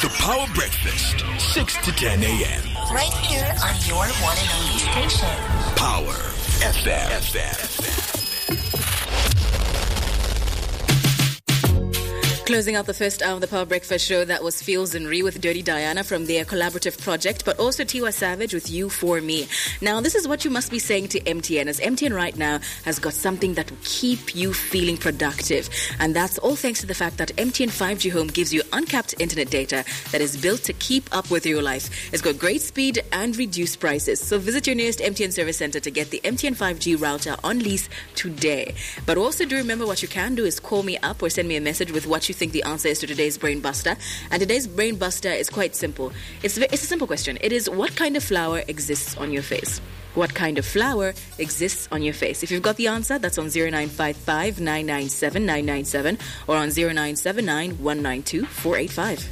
The Power Breakfast, 6 to 10 a.m. Right here on your one and only station. Power FM. Closing out the first hour of the Power Breakfast show, that was Feels and Re with Dirty Diana from their collaborative project, but also Tiwa Savage with You For Me. Now, this is what you must be saying to MTN, as MTN right now has got something that will keep you feeling productive. And that's all thanks to the fact that MTN 5G Home gives you uncapped internet data that is built to keep up with your life. It's got great speed and reduced prices. So visit your nearest MTN service center to get the MTN 5G router on lease today. But also do remember, what you can do is call me up or send me a message with what you think the answer is to today's Brain Buster. And today's Brain Buster is quite simple. It's a simple question. It is, what kind of flower exists on your face? What kind of flower exists on your face? If you've got the answer, that's on 0955 997 997 or on 0979 192 485.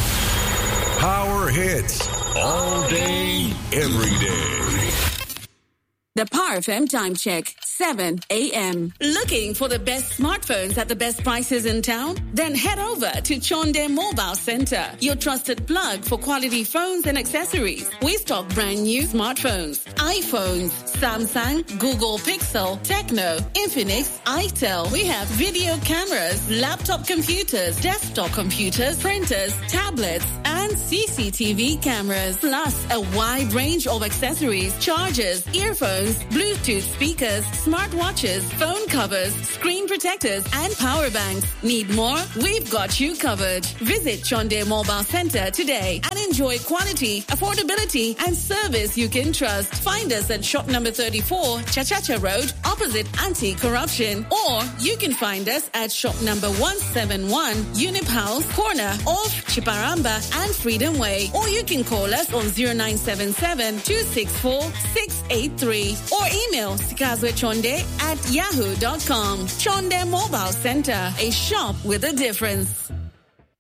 Power hits all day, every day. The Power FM time check, 7 a.m. Looking for the best smartphones at the best prices in town? Then head over to Chonde Mobile Center, your trusted plug for quality phones and accessories. We stock brand new smartphones, iPhones, Samsung, Google Pixel, Tecno, Infinix, itel. We have video cameras, laptop computers, desktop computers, printers, tablets, and CCTV cameras, plus a wide range of accessories, chargers, earphones, Bluetooth speakers, smartwatches, phone covers, screen protectors, and power banks. Need more? We've got you covered. Visit Chonde Mobile Center today and enjoy quality, affordability, and service you can trust. Find us at shop number 34, Chachacha Road, opposite Anti-Corruption. Or you can find us at shop number 171, Unip House, corner off Chiparamba and Freedom Way. Or you can call us on 0977 264 683. Or email sikazwechonde@yahoo.com. Chonde Mobile Center, a shop with a difference.